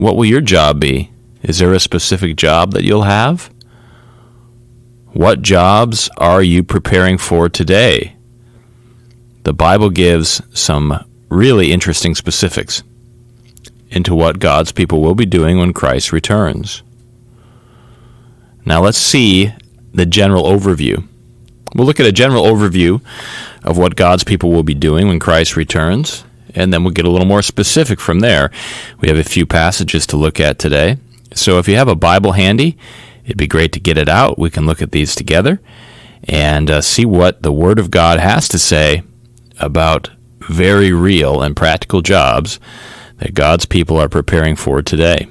what will your job be? Is there a specific job that you'll have? What jobs are you preparing for today? The Bible gives some really interesting specifics into what God's people will be doing when Christ returns. Now let's see the general overview. We'll look at a general overview of what God's people will be doing when Christ returns, and then we'll get a little more specific from there. We have a few passages to look at today. So if you have a Bible handy, it'd be great to get it out. We can look at these together and see what the Word of God has to say about very real and practical jobs that God's people are preparing for today.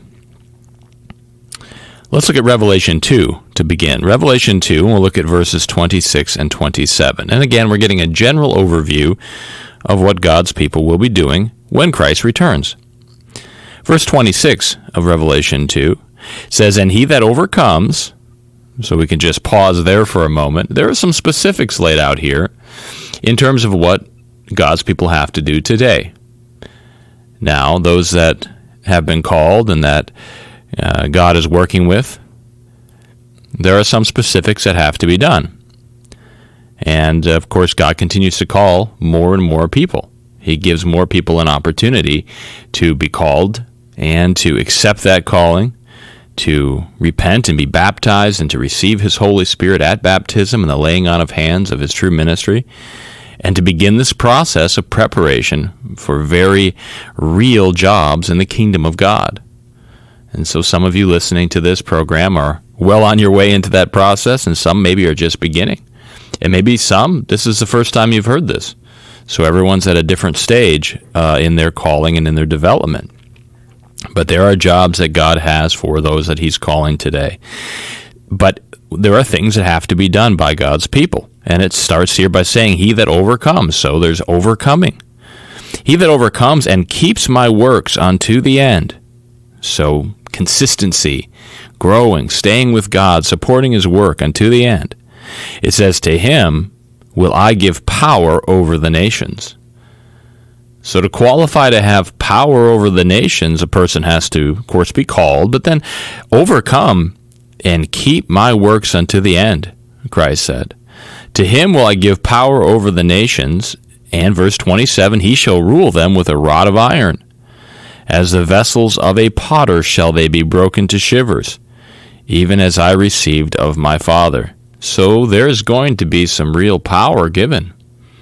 Let's look at Revelation 2 to begin. Revelation 2, we'll look at verses 26 and 27. And again, we're getting a general overview of what God's people will be doing when Christ returns. Verse 26 of Revelation 2 says, "And he that overcomes," so we can just pause there for a moment. There are some specifics laid out here in terms of what God's people have to do today. Now, those that have been called and that God is working with, there are some specifics that have to be done. And, of course, God continues to call more and more people. He gives more people an opportunity to be called and to accept that calling, to repent and be baptized and to receive His Holy Spirit at baptism and the laying on of hands of His true ministry, and to begin this process of preparation for very real jobs in the kingdom of God. And so some of you listening to this program are well on your way into that process, and some maybe are just beginning. And maybe some, this is the first time you've heard this. So everyone's at a different stage in their calling and in their development. But there are jobs that God has for those that He's calling today. But there are things that have to be done by God's people. And it starts here by saying, "He that overcomes." So there's overcoming. "He that overcomes and keeps my works unto the end." So consistency, growing, staying with God, supporting His work unto the end. It says, "To him will I give power over the nations." So to qualify to have power over the nations, a person has to, of course, be called, but then overcome and keep my works unto the end, Christ said. "To him will I give power over the nations," and verse 27, "he shall rule them with a rod of iron. As the vessels of a potter shall they be broken to shivers, even as I received of my Father." So there's going to be some real power given.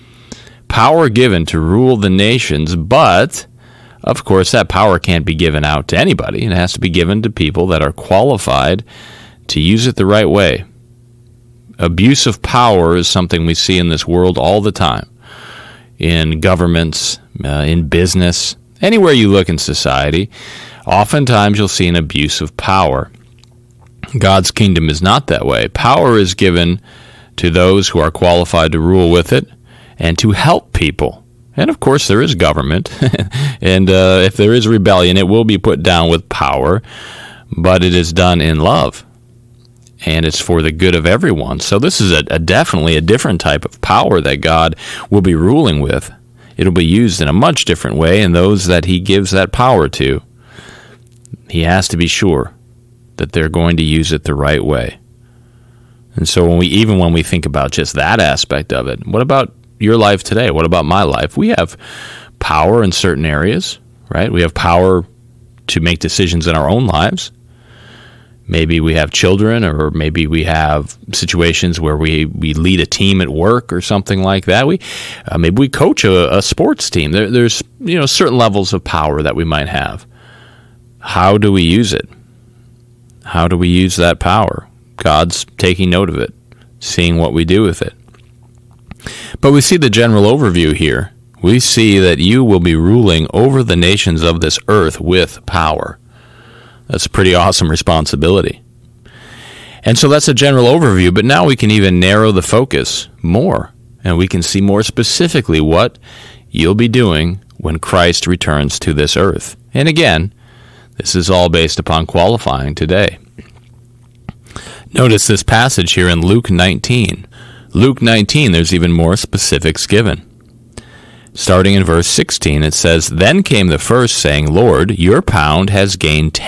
Power given to rule the nations, but, of course, that power can't be given out to anybody. It has to be given to people that are qualified to use it the right way. Abuse of power is something we see in this world all the time. In governments, in business, anywhere you look in society, oftentimes you'll see an abuse of power. God's kingdom is not that way. Power is given to those who are qualified to rule with it and to help people. And of course there is government, and if there is rebellion, it will be put down with power, but it is done in love, and it's for the good of everyone. So this is definitely a different type of power that God will be ruling with. It'll be used in a much different way, and those that He gives that power to, He has to be sure that they're going to use it the right way. And so when we think about just that aspect of it, what about your life today? What about my life? We have power in certain areas, right? We have power to make decisions in our own lives. Maybe we have children, or maybe we have situations where we lead a team at work or something like that. Maybe we coach a sports team. There's certain levels of power that we might have. How do we use it? How do we use that power? God's taking note of it, seeing what we do with it. But we see the general overview here. We see that you will be ruling over the nations of this earth with power. That's a pretty awesome responsibility. And so that's a general overview, but now we can even narrow the focus more, and we can see more specifically what you'll be doing when Christ returns to this earth. And again, this is all based upon qualifying today. Notice this passage here in Luke 19. Luke 19, there's even more specifics given. Starting in verse 16, it says, "Then came the first, saying, Lord, your pound has gained